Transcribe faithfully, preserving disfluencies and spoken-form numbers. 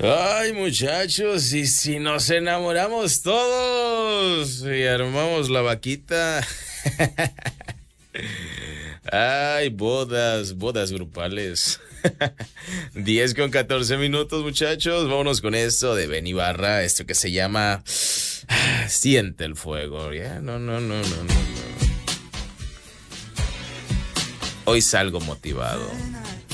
Ay, muchachos, y si nos enamoramos todos y armamos la vaquita. Ay, bodas, bodas grupales. Diez con catorce minutos, muchachos. Vámonos con esto de Ben Ibarra, esto que se llama Siente el fuego. ¿Ya? No, no, no, no, no, no. Hoy salgo motivado.